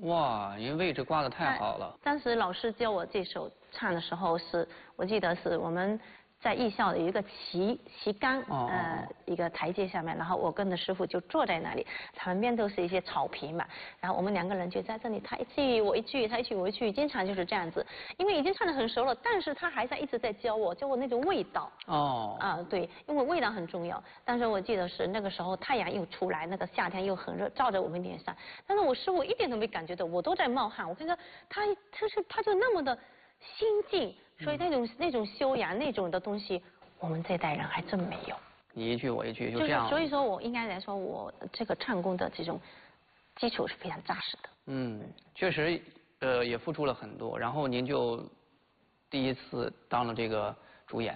哇，您位置挂得太好了。 当时老师教我这首唱的时候我记得是我们在艺校的有一个旗杆，一个台阶下面，然后我跟着师傅就坐在那里，旁边都是一些草坪嘛，然后我们2个人就在这里，他一句我一句，他一句我一句，经常就是这样子。因为已经唱得很熟了，但是他还在一直在教我那种味道。对，因为味道很重要。但是我记得是那个时候太阳又出来，那个夏天又很热，照在我们脸上，但是我师傅一点都没感觉到，我都在冒汗。我看到他就那么的心静。所以那种修养那种的东西，我们这代人还真没有。 你一句我一句就这样。 所以说我应该来说，我这个唱功的这种基础是非常扎实的。 确实，也付出了很多。然后您就第一次当了这个主演，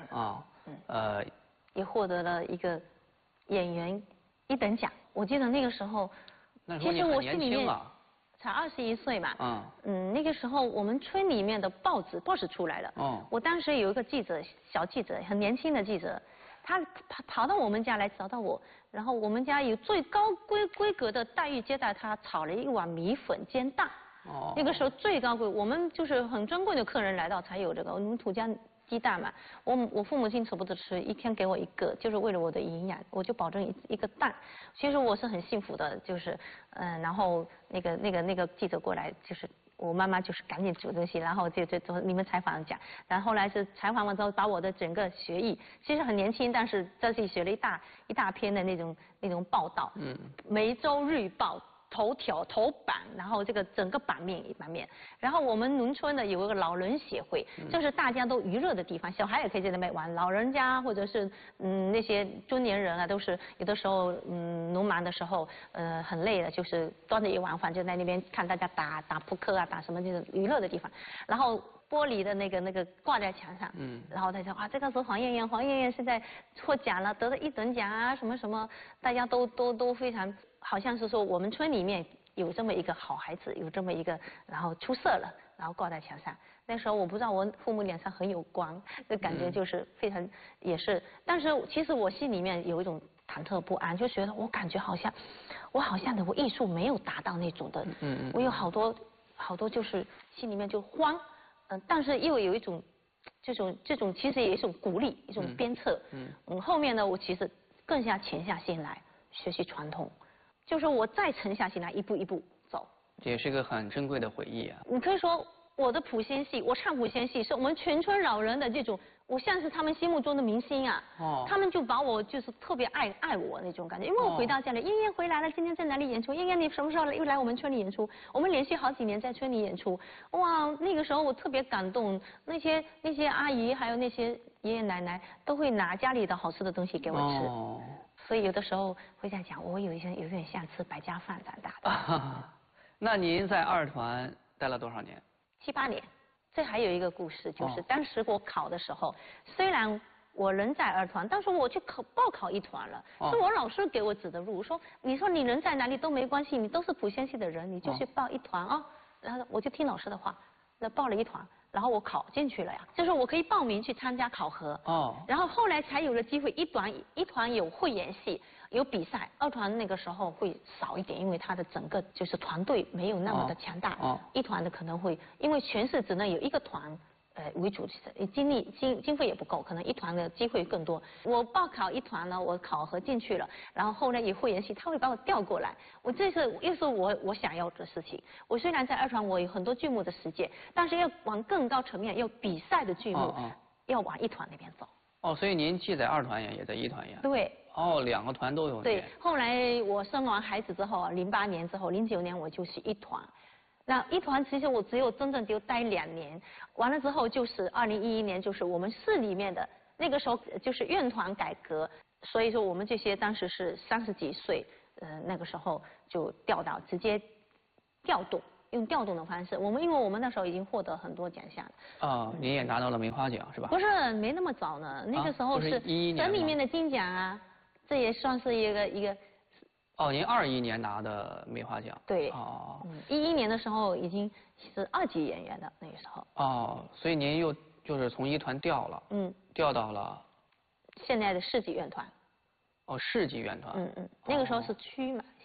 也获得了一个演员1等奖。我记得那个时候， 其实我心里面才21岁嘛，那个时候我们村里面的报纸出来了，我当时有一个小记者，很年轻的记者，他跑到我们家来找到我，然后我们家有最高规格的待遇接待他，炒了1碗米粉煎蛋，那个时候最高贵，我们就是很珍贵的客人来到才有这个，我们土家鸡蛋嘛，我父母亲舍不得吃，一天给我1个，就是为了我的营养，我就保证一个蛋。其实我是很幸福的，就是然后那个记者过来，就是我妈妈就是赶紧煮东西，然后就你们采访讲，然后后来是采访完之后把我的整个学艺，其实很年轻，但是在这里写了一大篇的那种报道，梅州日报。头版，然后这个整个版面，然后我们农村呢有一个老人协会，就是大家都娱乐的地方，小孩也可以在那边玩，老人家或者是那些中年人啊，都是有的时候农忙的时候很累了，就是端着一碗饭就在那边看大家打扑克啊，打什么这种娱乐的地方，然后玻璃的那个挂在墙上，然后他说这个是黄艳艳是在获奖了，得了1等奖啊，什么，大家都非常。好像是说我们村里面有这么一个好孩子，有这么一个，然后出色了，然后挂在墙上。那时候我不知道我父母脸上很有光，这感觉就是非常也是。但是其实我心里面有一种忐忑不安，就觉得我感觉好像我艺术没有达到那种的，我有好多就是心里面就慌，但是又有一种这种其实也是一种鼓励，一种鞭策。后面呢，我其实更加潜下心来学习传统。就是我再沉下心来，一步一步走， 这也是个很珍贵的回忆啊。 你可以说我的普仙戏，我唱普仙戏，是我们全村老人的这种，我像是他们心目中的明星啊。他们就把我就是特别爱我那种感觉，因为我回到家里，燕燕回来了，今天在哪里演出？燕燕你什么时候又来我们村里演出？我们连续好几年在村里演出，哇，那个时候我特别感动，那些阿姨还有那些爷爷奶奶都会拿家里的好吃的东西给我吃。所以有的时候会在讲，我有点像吃百家饭长大的。 那您在二团待了多少年 ？7、8年。这还有一个故事，就是当时我考的时候，虽然我人在二团，但是我去报考一团了，是我老师给我指的路，说你人在哪里都没关系，你都是普仙系的人，你就去报一团啊。然后我就听老师的话，那报了一团。然后我考进去了呀，就是我可以报名去参加考核。然后后来才有了机会，一团有汇演戏，有比赛，二团那个时候会少一点，因为他的整个就是团队没有那么的强大。一团的可能会，因为全市只能有1个团。为主，经费也不够，可能一团的机会更多。我报考一团呢，我考核进去了，然后后来以汇演戏，他会把我调过来。这是又是我想要的事情。我虽然在二团我有很多剧目的实践，但是要往更高层面，要比赛的剧目，要往一团那边走。 所以您既在二团演，也在一团演。 对。 2个团都有。 对，后来我生完孩子之后，08年之后，09年我就去一团。那一团其实我只有真正就待2年，完了之后就是2011年，就是我们市里面的那个时候就是院团改革，所以说我们这些当时是30几岁，那个时候就直接调动，用调动的方式。因为我们那时候已经获得很多奖项了。 您也拿到了梅花奖是吧？ 不是，没那么早呢，那个时候是省里面的金奖啊，这也算是一个。 您21年拿的梅花奖。 对。11年的时候已经是2级演员的那个时候。 所以您又就是从一团调了。调到了现在的市级院团。 市级院团。 那个时候是区嘛，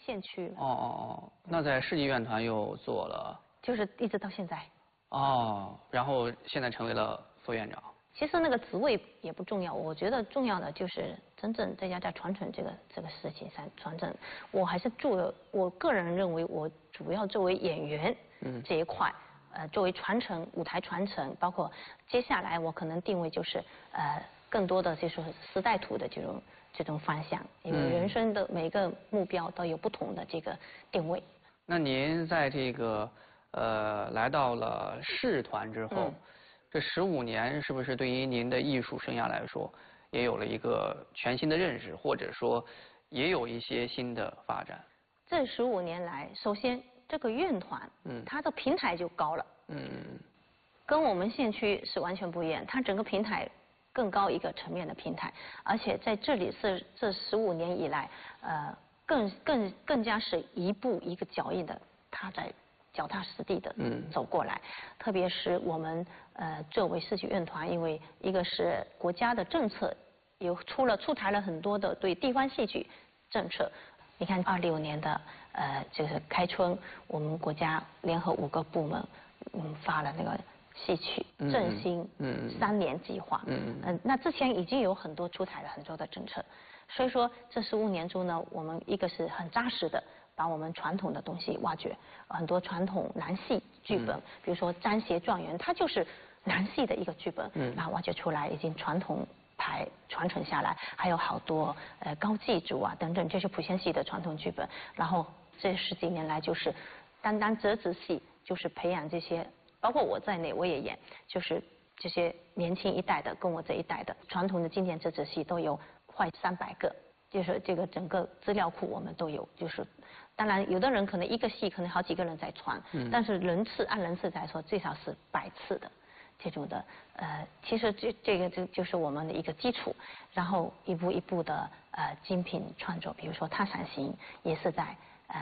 县区了。 那在世纪院团又做了？ 就是一直到现在。 然后现在成为了副院长。 其实那个职位也不重要，我觉得重要的就是真正大家在传承这个事情上传承。我还是我个人认为我主要作为演员这一块，作为传承舞台传承，包括接下来我可能定位就是更多的就是时代图的这种方向，因为人生的每个目标都有不同的这个定位。 那您在这个来到了视团之后，这15年是不是对于您的艺术生涯来说，也有了一个全新的认识，或者说也有一些新的发展？ 这15年来，首先这个院团，它的平台就高了，跟我们县区是完全不一样，它整个平台更高一个层面的平台，而且在这里是这15年以来，更加是一步一个脚印的，它在脚踏实地的走过来，特别是我们作为戏曲院团，因为一个是国家的政策出台了很多的对地方戏曲政策，你看26年的就是开春，我们国家联合5个部门发了那个戏曲振兴3年计划，那之前已经有很多出台了很多的政策，所以说这15年中呢，我们一个是很扎实的把我们传统的东西挖掘，很多传统南戏剧本，比如说《张协状元》，它就是南戏的一个剧本，然后挖掘出来，已经传统牌传承下来，还有好多高祭祖啊等等，这是莆仙戏的传统剧本。然后这10几年来，就是单折子戏，就是培养这些，包括我在内，我也演，就是这些年轻一代的，跟我这一代的传统的经典折子戏都有快300个。就是这个整个资料库我们都有，就是当然有的人可能一个戏可能好几个人在传，但是按人次来说最少是100次的这种的，其实这个就是我们的一个基础，然后一步一步的精品创作，比如说《踏伞行》也是在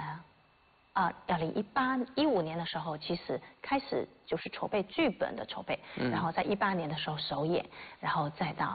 2015年的时候，其实开始就是筹备剧本的筹备，然后在18年的时候首演，然后再到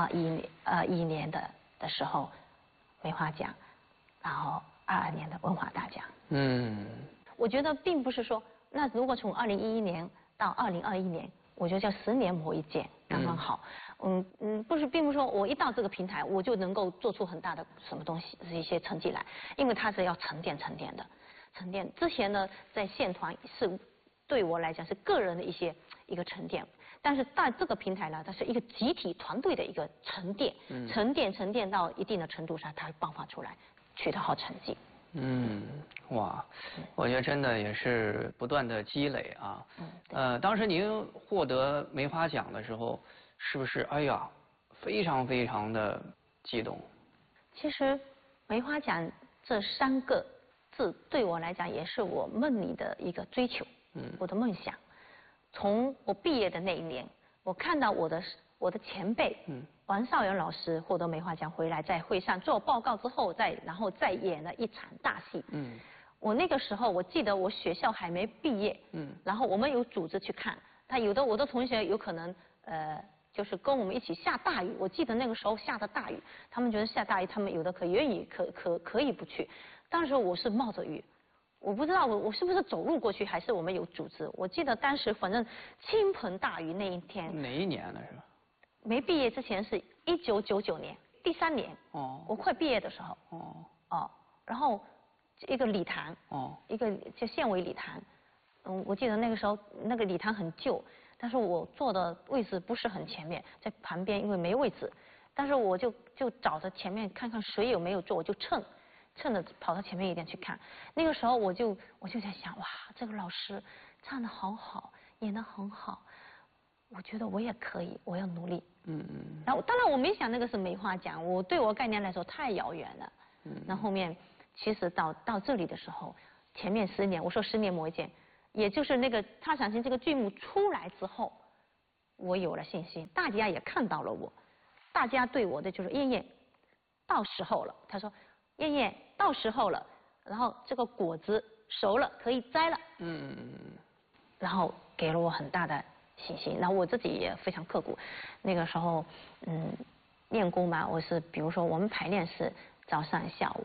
21年的时候。梅花奖，然后22年的文化大奖。我觉得并不是说，那如果从2011年到2021年，我觉得叫10年磨一剑，刚刚好。并不是说我一到这个平台，我就能够做出很大的什么东西，一些成绩来，因为它是要沉淀的。沉淀之前呢，在县团是对我来讲是个人的一个沉淀。但是在这个平台呢，它是一个集体团队的一个沉淀，沉淀到一定的程度上，它会爆发出来，取得好成绩。 哇，我觉得真的也是不断的积累啊。当时您获得梅花奖的时候，是不是哎呀，非常非常的激动？ 其实梅花奖这3个字对我来讲，也是我梦里的一个追求，我的梦想。从我毕业的那一年，我看到我的前辈，王少元老师获得梅花奖回来，在会上做报告之后，然后再演了一场大戏。我那个时候我记得我学校还没毕业，然后我们有组织去看，有的我的同学有可能就是跟我们一起下大雨，我记得那个时候下的大雨，他们觉得下大雨，他们有的可愿意可以不去，当时我是冒着雨。我不知道我是不是走路过去，还是我们有组织。我记得当时反正倾盆大雨那一天。 哪一年呢？是吧？ 没毕业之前是1999年，第3年。我快毕业的时候。然后一个礼堂。一个就县委礼堂。我记得那个时候那个礼堂很旧，但是我坐的位置不是很前面，在旁边，因为没位置。但是我就找着前面看看谁有没有坐，我就趁着跑到前面一点去看，那个时候我就在想，哇，这个老师唱得好好，演得很好，我觉得我也可以，我要努力。然后当然我没想那个是梅花奖，对我概念来说太遥远了。那后面其实到这里的时候，前面10年，我说10年磨一剑，也就是那个《踏伞行》这个剧目出来之后，我有了信心，大家也看到了我，大家对我的就是燕燕，到时候了，他说。燕燕，到时候了，然后这个果子熟了，可以摘了。然后给了我很大的信心，然后我自己也非常刻苦。那个时候，练功嘛，比如说我们排练是早上下午，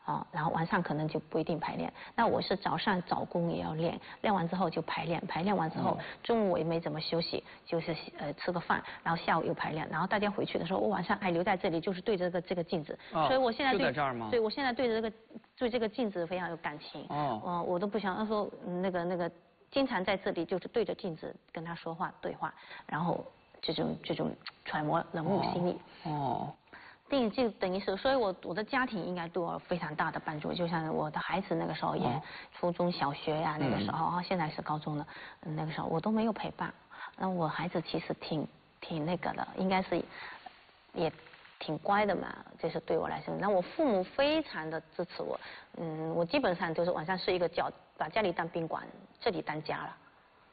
然后晚上可能就不一定排练。那我是早上早功也要练，练完之后就排练，排练完之后中午我也没怎么休息，就是吃个饭，然后下午又排练，然后大家回去的时候，我晚上还留在这里，就是对着这个镜子。所以我现在就在这儿吗？ 对，我现在对这个镜子非常有感情。我都不想说那个经常在这里就是对着镜子跟他说话对话，然后这种揣摩人物心理。电影就等于是，所以我的家庭应该对我非常大的帮助。就像我的孩子那个时候也初中小学呀，那个时候现在是高中了，那个时候我都没有陪伴。那我孩子其实挺那个的，应该是也挺乖的嘛，就是对我来说。那我父母非常的支持我，我基本上就是晚上睡一个觉，把家里当宾馆，这里当家了。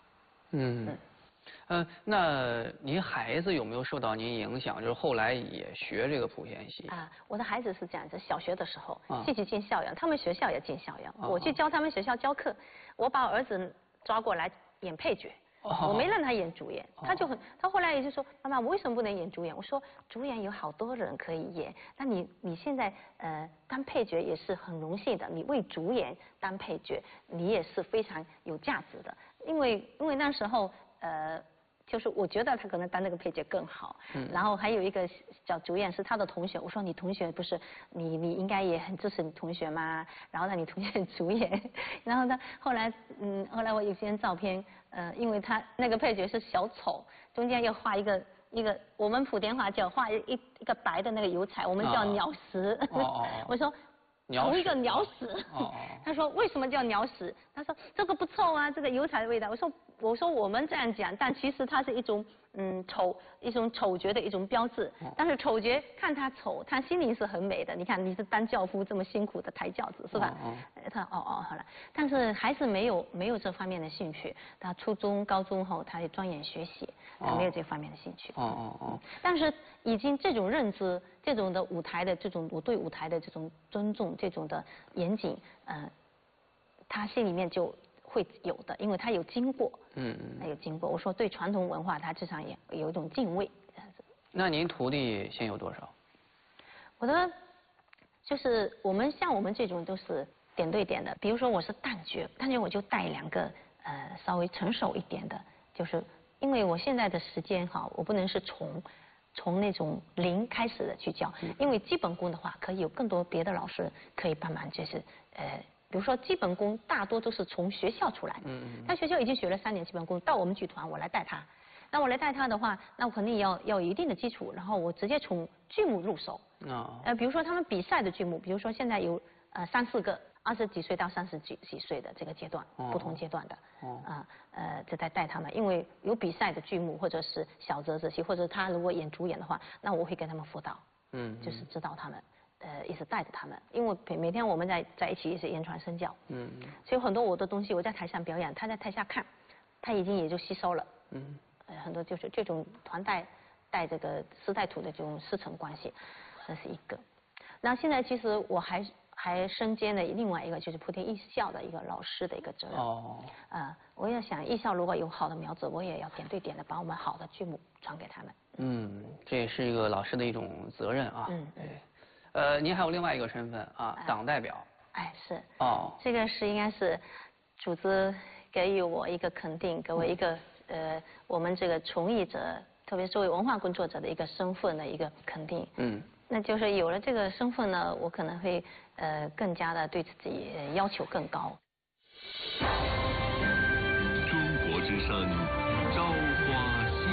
那您孩子有没有受到您影响？就是后来也学这个莆田戏？ 我的孩子是这样子，小学的时候戏剧进校园，他们学校也进校园，我去教他们学校教课，我把我儿子抓过来演配角。我没让他演主演，他后来也就说，妈妈，我为什么不能演主演？我说主演有好多人可以演，那你现在当配角也是很荣幸的，你为主演当配角，你也是非常有价值的，因为那时候就是我觉得他可能当那个配角更好，然后还有一个叫主演是他的同学，我说你同学不是你应该也很支持你同学吗？然后让你同学主演，然后呢后来我有些照片，因为他那个配角是小丑，中间要画一个我们莆田话叫画一个白的那个油彩，我们叫鸟屎，我说。同一个鸟屎，他说为什么叫鸟屎？他说这个不臭啊，这个油彩的味道。我说我们这样讲，但其实它是一种丑角的一种标志。但是丑角看他丑，他心灵是很美的。你看你是当教夫这么辛苦的抬轿子是吧？他好了，但是还是没有这方面的兴趣。他初中高中后他也钻研学习，他没有这方面的兴趣。但是已经这种认知，这种的舞台的这种我对舞台的这种尊重。这种的严谨，他心里面就会有的，因为他有经过，他有经过。我说对传统文化，他至少也有一种敬畏这样子。 那您徒弟现有多少？ 我的就是像我们这种都是点对点的，比如说我是旦角我就带2个稍微成熟一点的，就是因为我现在的时间我不能是从那种0开始的去教，因为基本功的话，可以有更多别的老师可以帮忙，就是比如说基本功大多都是从学校出来的，他学校已经学了3年基本功，到我们剧团我来带他，那我来带他的话，那我肯定要有一定的基础，然后我直接从剧目入手，比如说他们比赛的剧目，比如说现在有3、4个。20几岁到30几岁的这个阶段，不同阶段的，就在带他们，因为有比赛的剧目或者是小折子戏，或者他如果演主演的话，那我会给他们辅导，就是指导他们，一直带着他们，因为每天我们在一起也是言传身教，所以很多我的东西我在台上表演，他在台下看，他已经也就吸收了，很多就是这种团带这个师带徒的这种师承关系，这是一个。那现在其实我还身兼了另外一个就是莆田艺校的一个老师的一个责任。我也想艺校如果有好的苗子，我也要点对点的把我们好的剧目传给他们。 这也是一个老师的一种责任啊。您还有另外一个身份党代表。 是。这个是应该是组织给予我一个肯定，给我一个我们这个从艺者，特别作为文化工作者的一个身份的一个肯定。那就是有了这个身份呢，我可能会更加的对自己要求更高。 中国之声